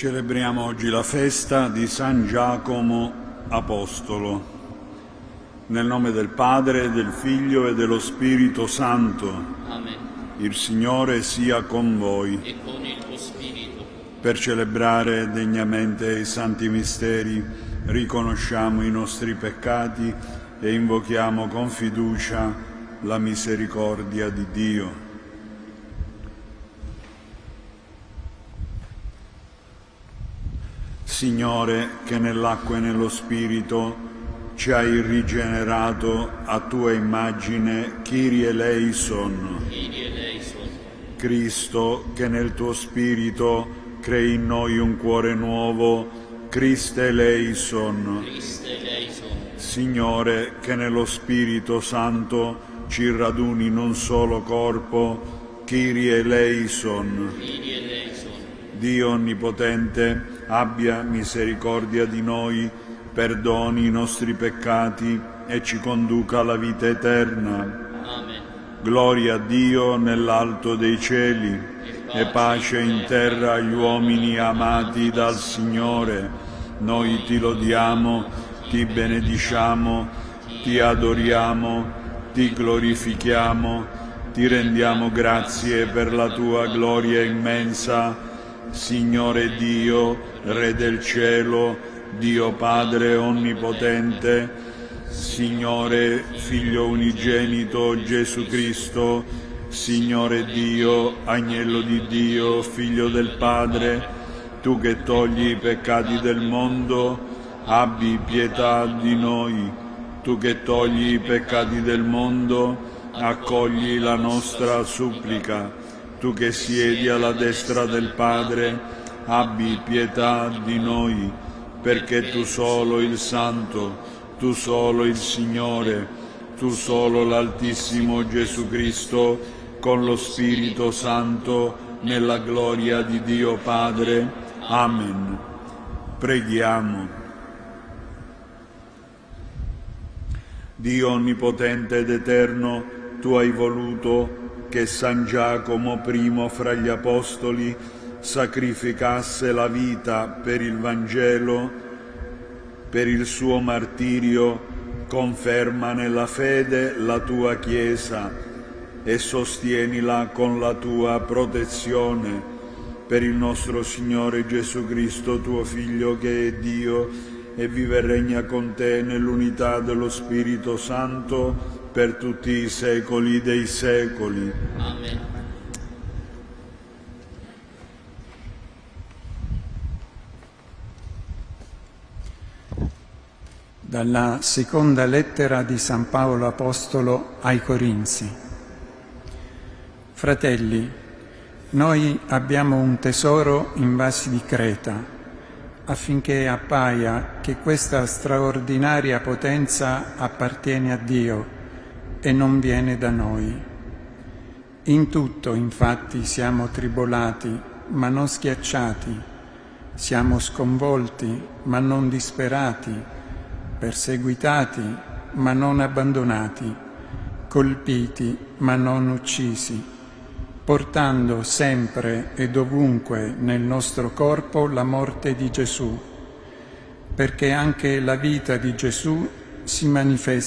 Celebriamo oggi la festa di San Giacomo Apostolo. Nel nome del Padre, del Figlio e dello Spirito Santo. Amen. Il Signore sia con voi. E con il tuo spirito. Per celebrare degnamente i santi misteri, riconosciamo i nostri peccati e invochiamo con fiducia la misericordia di Dio. Signore, che nell'acqua e nello Spirito ci hai rigenerato a tua immagine, Kyrie eleison. Kyrie eleison. Cristo, che nel tuo Spirito crei in noi un cuore nuovo, Christe eleison. Christe eleison. Signore, che nello Spirito Santo ci raduni in un solo corpo, Kyrie eleison. Kyrie eleison. Dio Onnipotente, abbia misericordia di noi, perdoni i nostri peccati e ci conduca alla vita eterna. Amen. Gloria a Dio nell'alto dei cieli e pace in terra agli uomini amati dal Signore. Noi ti lodiamo, ti benediciamo, ti adoriamo, ti glorifichiamo, ti rendiamo grazie per la tua gloria immensa, Signore Dio, Re del cielo, Dio Padre Onnipotente, Signore Figlio unigenito Gesù Cristo, Signore Dio, Agnello di Dio, Figlio del Padre, tu che togli i peccati del mondo, abbi pietà di noi. Tu che togli i peccati del mondo, accogli la nostra supplica. Tu che siedi alla destra del Padre, abbi pietà di noi, perché tu solo il Santo, tu solo il Signore, tu solo l'Altissimo Gesù Cristo, con lo Spirito Santo, nella gloria di Dio Padre. Amen. Preghiamo. Dio Onnipotente ed Eterno, tu hai voluto che San Giacomo, primo fra gli Apostoli, sacrificasse la vita per il Vangelo, per il suo martirio, conferma nella fede la tua Chiesa e sostienila con la tua protezione. Per il nostro Signore Gesù Cristo, tuo Figlio, che è Dio e vive e regna con te nell'unità dello Spirito Santo, per tutti i secoli dei secoli. Amen. Dalla seconda lettera di San Paolo Apostolo ai Corinzi. Fratelli, noi abbiamo un tesoro in vasi di Creta, affinché appaia che questa straordinaria potenza appartiene a Dio e non viene da noi. In tutto, infatti, siamo tribolati, ma non schiacciati, siamo sconvolti, ma non disperati, perseguitati, ma non abbandonati, colpiti, ma non uccisi, portando sempre e dovunque nel nostro corpo la morte di Gesù, perché anche la vita di Gesù si manifesta